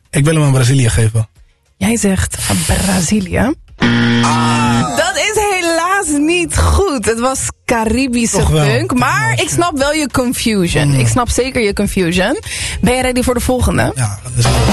Ik wil hem aan Brazilië geven. Jij zegt Brazilië. Dat is helaas niet goed. Het was Caribische funk. Maar ik snap wel je confusion. Ik snap zeker je confusion. Ben je ready voor de volgende? Ja, dat is wel.